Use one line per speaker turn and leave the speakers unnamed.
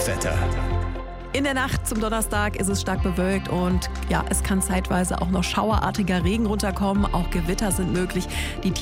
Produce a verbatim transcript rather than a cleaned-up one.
Live-Wetter.
In der Nacht zum Donnerstag ist es stark bewölkt und ja, es kann zeitweise auch noch schauerartiger Regen runterkommen. Auch Gewitter sind möglich. Die